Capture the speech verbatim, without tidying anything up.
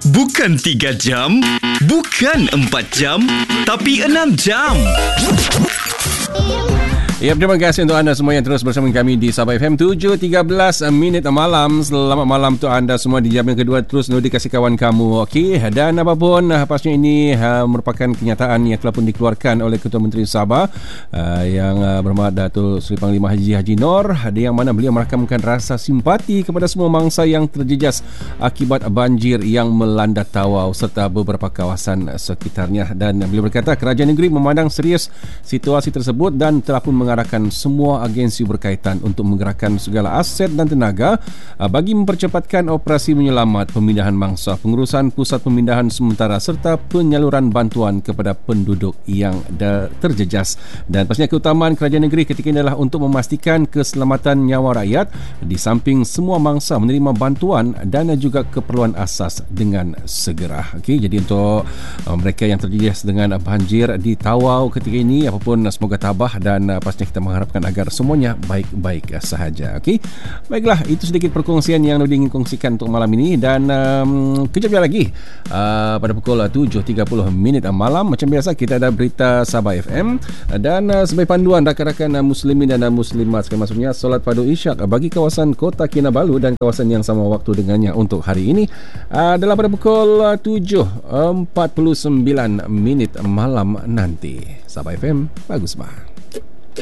Bukan tiga jam, bukan empat jam, tapi enam jam. Ya, terima kasih untuk anda semua yang terus bersama kami di Sabah F M. Tujuh tiga belas minit malam. Selamat malam untuk anda semua di jam yang kedua. Terus nudi kasih kawan kamu. Okey, dan apapun pastinya ini uh, merupakan kenyataan yang telah pun dikeluarkan oleh Ketua Menteri Sabah uh, yang uh, berhormat Datuk Seri Panglima Haji Haji Nor, yang mana beliau merakamkan rasa simpati kepada semua mangsa yang terjejas akibat banjir yang melanda Tawau serta beberapa kawasan sekitarnya. Dan beliau berkata kerajaan negeri memandang serius situasi tersebut dan telah pun mengarahkan semua agensi berkaitan untuk menggerakkan segala aset dan tenaga bagi mempercepatkan operasi menyelamat, pemindahan mangsa, pengurusan pusat pemindahan sementara serta penyaluran bantuan kepada penduduk yang terjejas. Dan pastinya keutamaan kerajaan negeri ketika ini adalah untuk memastikan keselamatan nyawa rakyat di samping semua mangsa menerima bantuan dan juga keperluan asas dengan segera. Okey, jadi untuk mereka yang terjejas dengan banjir di Tawau ketika ini, apapun semoga tabah dan pastinya kita mengharapkan agar semuanya baik-baik sahaja. Okey. Baiklah, itu sedikit perkongsian yang Nudi ingin kongsikan untuk malam ini. Dan um, kejap lagi uh, pada pukul tujuh tiga puluh minit malam, macam biasa kita ada berita Sabah F M. Dan uh, sebagai panduan rakan-rakan uh, muslimin dan uh, muslimat sekalian, maksudnya solat fardu isyak bagi kawasan Kota Kinabalu dan kawasan yang sama waktu dengannya untuk hari ini uh, adalah pada pukul uh, tujuh empat puluh sembilan minit malam nanti. Sabah F M, bagus bah.